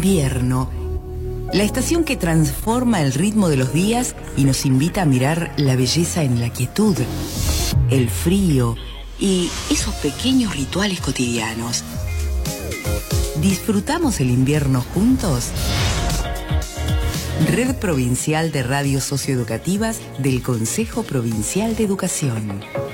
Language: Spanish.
Invierno, la estación que transforma el ritmo de los días y nos invita a mirar la belleza en la quietud, el frío y esos pequeños rituales cotidianos. ¿Disfrutamos el invierno juntos? Red Provincial de Radios Socioeducativas del Consejo Provincial de Educación.